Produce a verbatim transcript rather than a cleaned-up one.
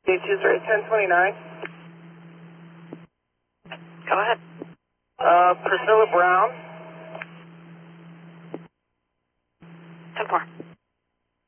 Tuesday, ten twenty-nine. Go ahead. Uh, Priscilla Brown.